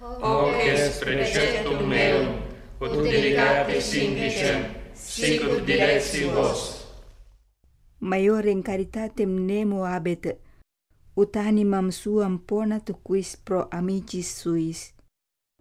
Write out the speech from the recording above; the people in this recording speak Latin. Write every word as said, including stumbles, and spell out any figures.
hoc est preceptum meum, ut delicatis indicem, sic ut dilexi vos. Maiorem caritatem nemo habet, ut animam suam ponatur quis pro amicis suis.